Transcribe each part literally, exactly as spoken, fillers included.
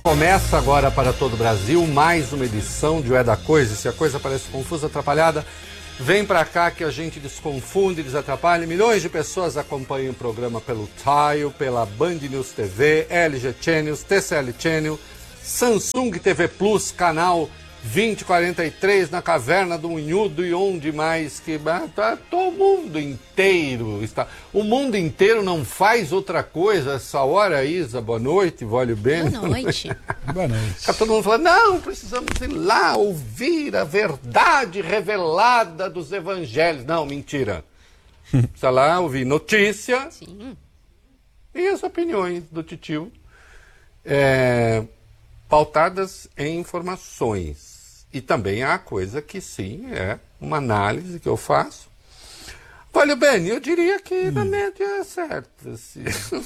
Começa agora para todo o Brasil mais uma edição de O É da Coisa. Se a coisa parece confusa, atrapalhada, vem pra cá que a gente desconfunde, desatrapalha. Milhões de pessoas acompanham o programa pelo Tile, pela Band News T V, L G Channels, T C L Channel, Samsung T V Plus, canal vinte quarenta e três, na Caverna do Unhudo e onde mais que... Tá, todo mundo inteiro está... O mundo inteiro não faz outra coisa essa hora, Isa. Boa noite, Vólio Bene. Boa noite. Boa noite. Está todo mundo falando, não, precisamos ir lá ouvir a verdade revelada dos evangelhos. Não, mentira. Precisa lá ouvir notícia. Sim. E as opiniões do titio. É... pautadas em informações. E também há coisa que sim, é uma análise que eu faço. Olha, bem, eu diria que hum. na média é certo. Assim.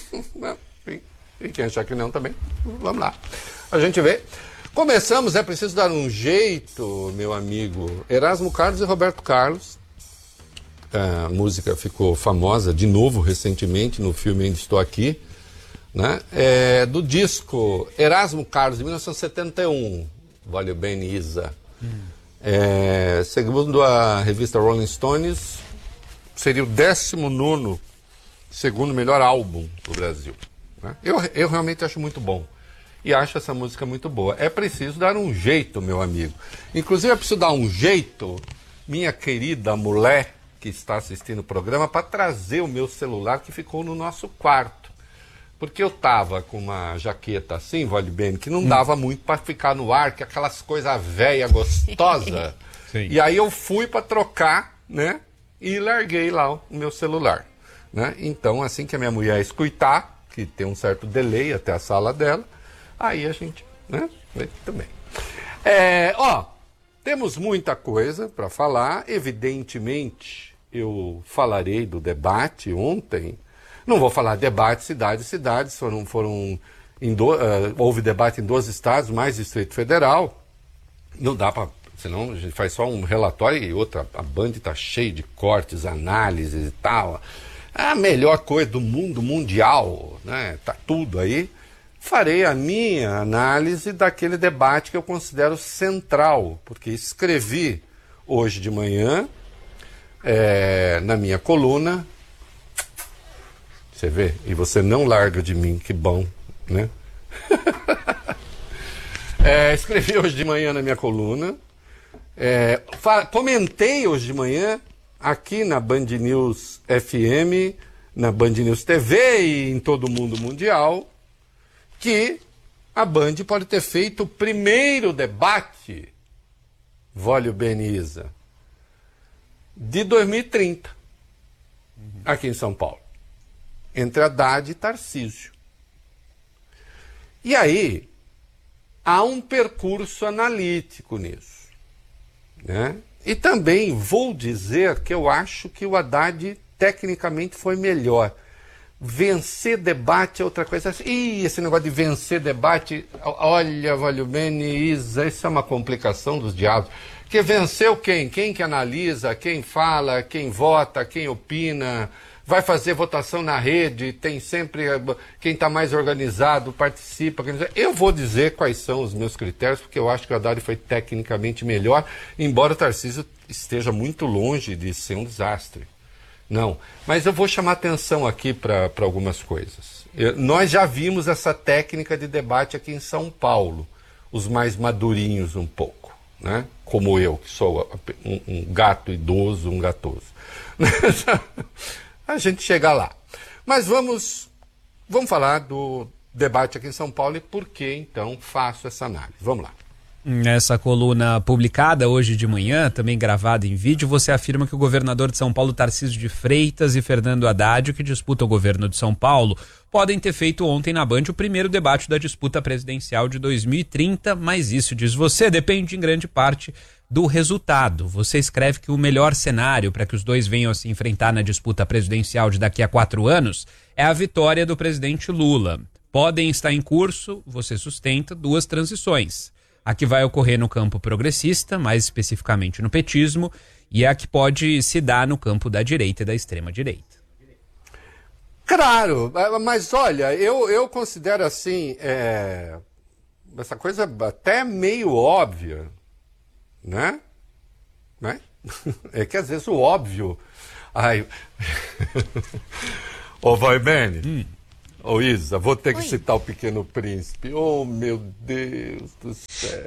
E quem achar que não também, vamos lá. A gente vê. Começamos, é preciso dar um jeito, meu amigo. Erasmo Carlos e Roberto Carlos. A música ficou famosa de novo recentemente no filme Ainda Estou Aqui. Né? É, do disco Erasmo Carlos, de mil novecentos e setenta e um, Vale bem, Isa. Hum. É, segundo a revista Rolling Stones, seria o décimo nono segundo melhor álbum do Brasil. Né? Eu, eu realmente acho muito bom. E acho essa música muito boa. É preciso dar um jeito, meu amigo. Inclusive, é preciso dar um jeito, minha querida mulher que está assistindo o programa, para trazer o meu celular que ficou no nosso quarto. Porque eu tava com uma jaqueta assim, Vale bem, que não hum. dava muito para ficar no ar, que aquelas coisas velha gostosa. E aí eu fui para trocar, né? E larguei lá o meu celular. Né? Então, assim que a minha mulher escutar, que tem um certo delay até a sala dela, aí a gente, né? Muito bem. É, ó, temos muita coisa para falar. Evidentemente, eu falarei do debate ontem. Não vou falar debate, cidades, cidades, foram, foram em do, uh, houve debate em dois estados, mais Distrito Federal. Não dá para, senão a gente faz só um relatório e outra, a Band está cheia de cortes, análises e tal. A melhor coisa do mundo mundial, né? Tá tudo aí. Farei a minha análise daquele debate que eu considero central, porque escrevi hoje de manhã, é, na minha coluna. Você vê? E você não larga de mim, que bom, né? é, escrevi hoje de manhã na minha coluna, é, comentei hoje de manhã aqui na Band News F M, na Band News T V e em todo o mundo mundial, que a Band pode ter feito o primeiro debate, Vólio Beniza, de dois mil e trinta, aqui em São Paulo. Entre Haddad e Tarcísio. E aí, há um percurso analítico nisso. Né? E também vou dizer que eu acho que o Haddad tecnicamente foi melhor. Vencer debate é outra coisa. Ih, esse negócio de vencer debate, olha, Vale bem, Isa, isso é uma complicação dos diabos. Que venceu quem? Quem que analisa, quem fala, quem vota, quem opina... Vai fazer votação na rede, tem sempre quem está mais organizado, participa. Eu vou dizer quais são os meus critérios, porque eu acho que o Haddad foi tecnicamente melhor, embora o Tarcísio esteja muito longe de ser um desastre. Não, mas eu vou chamar atenção aqui para algumas coisas. Eu, nós já vimos essa técnica de debate aqui em São Paulo, os mais madurinhos um pouco, né? Como eu, que sou um, um gato idoso, um gatoso. A gente chega lá. Mas vamos, vamos falar do debate aqui em São Paulo e por que, então, faço essa análise. Vamos lá. Nessa coluna publicada hoje de manhã, também gravada em vídeo, você afirma que o governador de São Paulo, Tarcísio de Freitas, e Fernando Haddad, que disputam o governo de São Paulo, podem ter feito ontem na Band o primeiro debate da disputa presidencial de dois mil e trinta, mas isso, diz você, depende em grande parte do resultado. Você escreve que o melhor cenário para que os dois venham a se enfrentar na disputa presidencial de daqui a quatro anos é a vitória do presidente Lula. Podem estar em curso, você sustenta, duas transições. A que vai ocorrer no campo progressista, mais especificamente no petismo, e a que pode se dar no campo da direita e da extrema-direita. Claro, mas olha, eu, eu considero assim, é, essa coisa até meio óbvia, né? né? É que às vezes o óbvio... Ai... Ô, vai, Beni. Hum. Ô, Isa, vou ter que Oi. citar o Pequeno Príncipe. Oh, meu Deus do céu.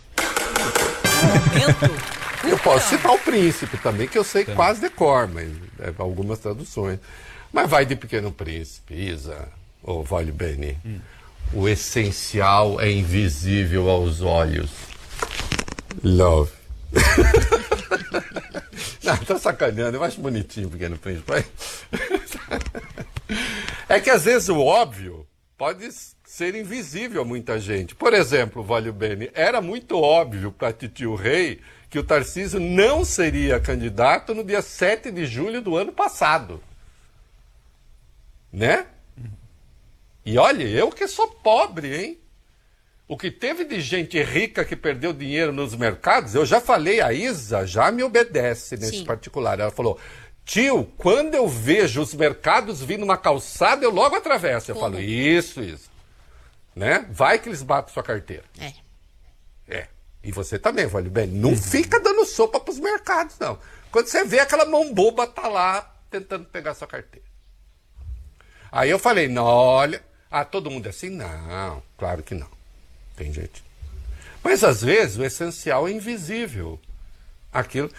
Eu posso citar o Príncipe também, que eu sei Também. quase de cor, mas é, algumas traduções. Mas vai de Pequeno Príncipe, Isa. Ô, oh, vale, Beni. Hum. O essencial é invisível aos olhos. Love. Não, tô sacaneando, eu acho bonitinho o Pequeno Príncipe. É que às vezes o óbvio pode ser invisível a muita gente. Por exemplo, Vale Bene, era muito óbvio para Titio Rei que o Tarcísio não seria candidato no dia sete de julho do ano passado. Né? E olha, eu que sou pobre, hein? O que teve de gente rica que perdeu dinheiro nos mercados, eu já falei, a Isa já me obedece nesse Sim. particular. Ela falou, tio, quando eu vejo os mercados vindo numa calçada, eu logo atravesso. Eu Como? falo, isso, isso. Né? Vai que eles batem sua carteira. É. É. E você também, vale bem. Não fica dando sopa pros mercados, não. Quando você vê aquela mão boba tá lá tentando pegar sua carteira. Aí eu falei, não, olha... Ah, todo mundo é assim? Não, claro que não. Tem gente. Mas às vezes o essencial é invisível. Aquilo.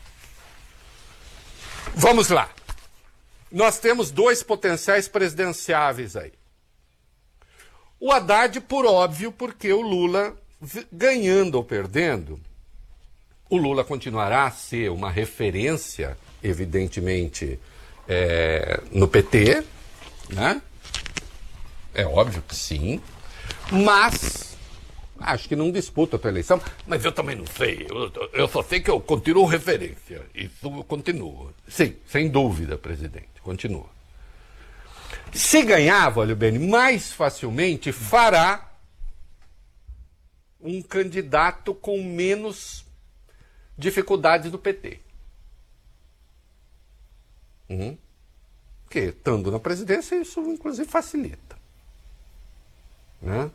Vamos lá. Nós temos dois potenciais presidenciáveis aí. O Haddad, por óbvio, porque o Lula, ganhando ou perdendo, o Lula continuará a ser uma referência, evidentemente, é, no P T, né? É óbvio que sim. Mas acho que não disputa a tua eleição. Mas eu também não sei. Eu, eu só sei que eu continuo referência. Isso continua. Sim, sem dúvida, presidente. Continua. Se ganhar, olha bem, mais facilmente fará um candidato com menos dificuldades do P T. Uhum. Porque, estando na presidência, isso inclusive facilita. Né?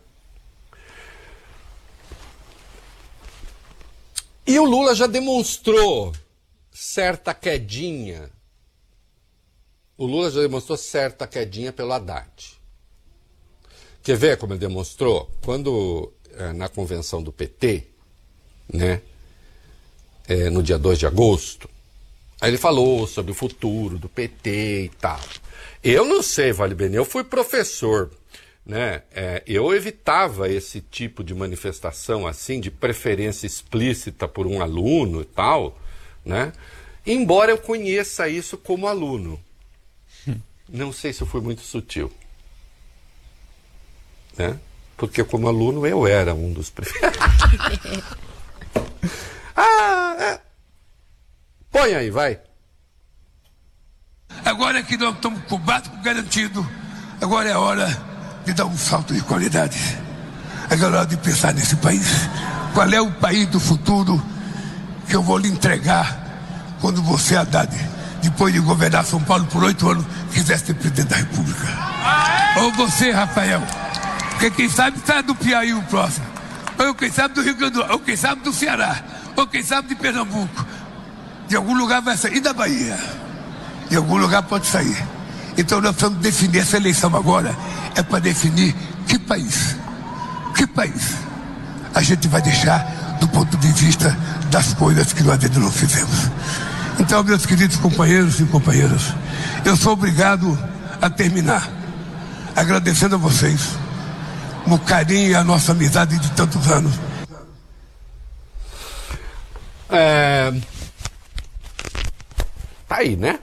E o Lula já demonstrou certa quedinha. O Lula já demonstrou certa quedinha pelo Haddad. Quer ver como ele demonstrou? Quando, é, na convenção do P T, né, é, no dia dois de agosto, aí ele falou sobre o futuro do P T e tal. Eu não sei, Vale Bene, eu fui professor. Né? É, eu evitava esse tipo de manifestação assim, de preferência explícita por um aluno e tal, né? Embora eu conheça isso como aluno. Hum. Não sei se eu fui muito sutil. Né? Porque como aluno eu era um dos preferidos. ah, é. Põe aí, vai. Agora que nós estamos com o básico garantido, agora é a hora de dar um salto de qualidade. É hora de pensar nesse país. Qual é o país do futuro que eu vou lhe entregar quando você, Haddad, depois de governar São Paulo por oito anos, quiser ser presidente da República? Ou você, Rafael, porque quem sabe está do Piauí o próximo, ou quem sabe do Rio Grande do Sul, ou quem sabe do Ceará, ou quem sabe de Pernambuco. De algum lugar vai sair, e da Bahia. De algum lugar pode sair. Então nós precisamos definir essa eleição agora. É para definir que país, que país a gente vai deixar do ponto de vista das coisas que nós ainda não fizemos. Então, meus queridos companheiros e companheiras, eu sou obrigado a terminar agradecendo a vocês o carinho e a nossa amizade de tantos anos. É... Tá aí, né?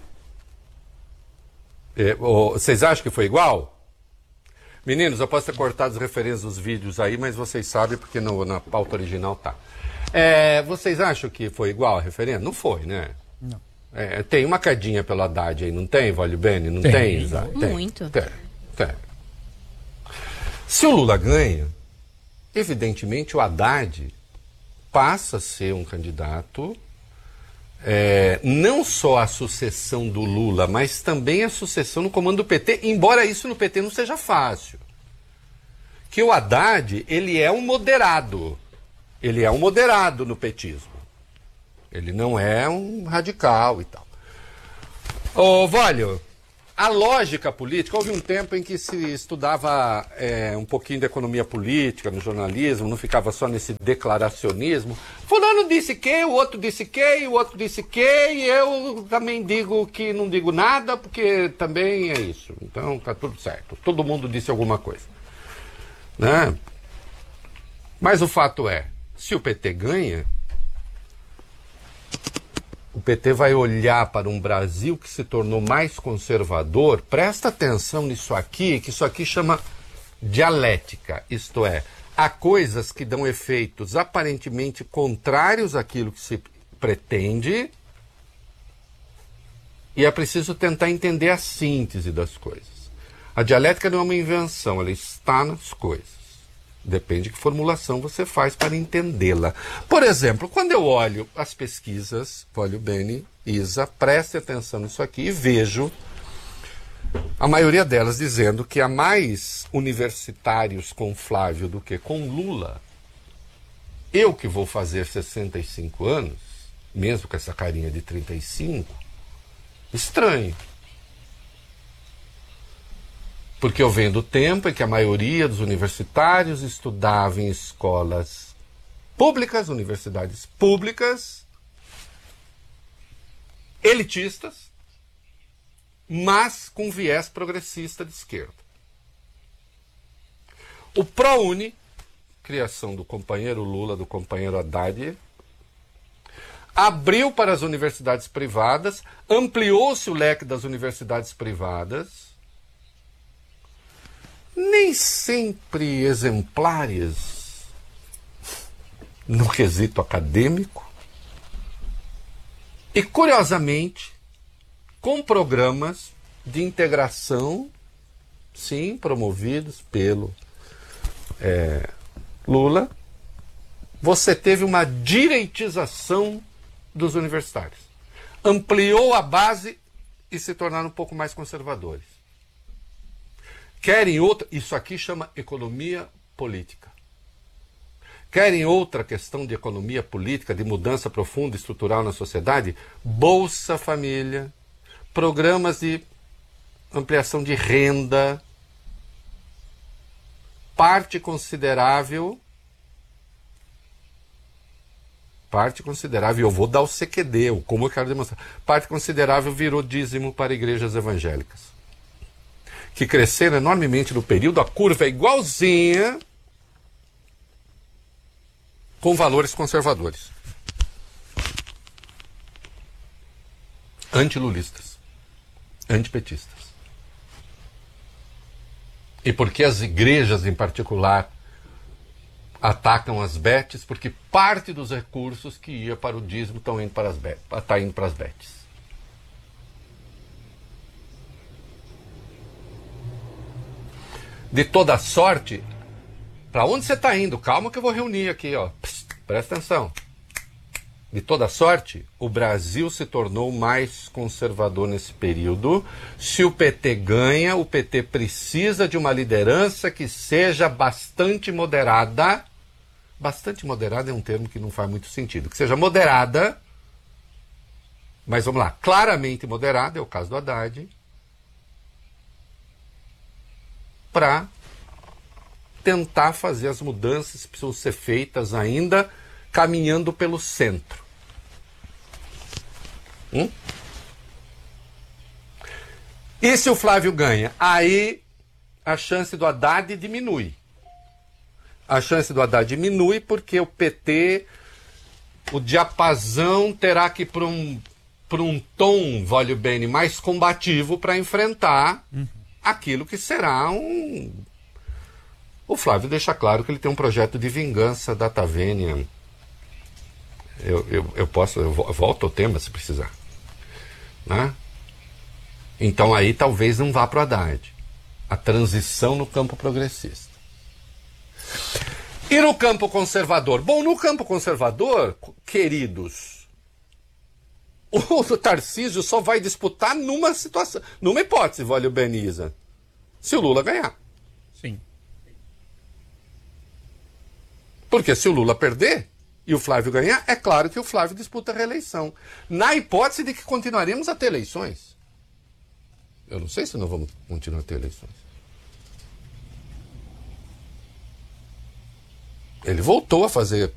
É, oh, vocês acham que foi igual? Meninos, eu posso ter cortado as referências dos vídeos aí, mas vocês sabem porque no, na pauta original tá. É, vocês acham que foi igual a referência? Não foi, né? Não. É, tem uma cadinha pelo Haddad aí, não tem, Vale Bene? Não tem, tem Isa? Muito. Tem, tem. Se o Lula ganha, evidentemente o Haddad passa a ser um candidato... É, não só a sucessão do Lula, mas também a sucessão no comando do P T, embora isso no P T não seja fácil. que o Haddad, ele é um moderado. Ele é um moderado no petismo. Ele não é um radical e tal. Ô, Vólio, a lógica política, houve um tempo em que se estudava é, um pouquinho de economia política no jornalismo, não ficava só nesse declaracionismo. Fulano disse que, o outro disse que, o outro disse que, e eu também digo que não digo nada, porque também é isso. Então tá tudo certo. Todo mundo disse alguma coisa. Né? Mas o fato é, se o P T ganha, o P T vai olhar para um Brasil que se tornou mais conservador. Presta atenção nisso aqui, que isso aqui chama dialética. Isto é, há coisas que dão efeitos aparentemente contrários àquilo que se pretende, e é preciso tentar entender a síntese das coisas. A dialética não é uma invenção, ela está nas coisas. Depende de que formulação você faz para entendê-la. Por exemplo, quando eu olho as pesquisas, olho Beni, Isa, preste atenção nisso aqui e vejo a maioria delas dizendo que há mais universitários com Flávio do que com Lula. Eu que vou fazer sessenta e cinco anos, mesmo com essa carinha de trinta e cinco, estranho. Porque eu venho do tempo em que a maioria dos universitários estudava em escolas públicas, universidades públicas, elitistas, mas com viés progressista de esquerda. O ProUni, criação do companheiro Lula, do companheiro Haddad, abriu para as universidades privadas, ampliou-se o leque das universidades privadas, nem sempre exemplares no quesito acadêmico, e, curiosamente, com programas de integração, sim, promovidos pelo é, Lula, você teve uma direitização dos universitários. Ampliou a base e se tornaram um pouco mais conservadores. Querem outra, isso aqui chama economia política. Querem outra questão de economia política, de mudança profunda estrutural na sociedade? Bolsa Família, programas de ampliação de renda, parte considerável, parte considerável, eu vou dar o C Q D, como eu quero demonstrar, parte considerável virou dízimo para igrejas evangélicas, que cresceram enormemente no período, a curva é igualzinha, com valores conservadores. Antilulistas. Antipetistas. E por que as igrejas, em particular, atacam as betes? Porque parte dos recursos que ia para o dízimo estão indo para as betes, está indo para as betes. De toda sorte, para onde você está indo? Calma que eu vou reunir aqui, ó. Psst, presta atenção. De toda sorte, o Brasil se tornou mais conservador nesse período. Se o P T ganha, o P T precisa de uma liderança que seja bastante moderada. Bastante moderada é um termo que não faz muito sentido. Que seja moderada, mas vamos lá, claramente moderada, é o caso do Haddad, para tentar fazer as mudanças que precisam ser feitas ainda caminhando pelo centro. Hum? E se o Flávio ganha? Aí a chance do Haddad diminui. A chance do Haddad diminui porque o P T, o diapasão terá que ir para um, para um tom, vale bem, mais combativo para enfrentar uhum. aquilo que será um... O Flávio deixa claro que ele tem um projeto de vingança da Tavênia. Eu, eu, eu posso, eu volto ao tema se precisar. Né? Então aí talvez não vá para o Haddad. A transição no campo progressista. E no campo conservador? Bom, no campo conservador, queridos, o Tarcísio só vai disputar numa situação, numa hipótese, vale o Beniza, se o Lula ganhar. Sim. Porque se o Lula perder e o Flávio ganhar, é claro que o Flávio disputa a reeleição. Na hipótese de que continuaremos a ter eleições. Eu não sei se nós vamos continuar a ter eleições. Ele voltou a fazer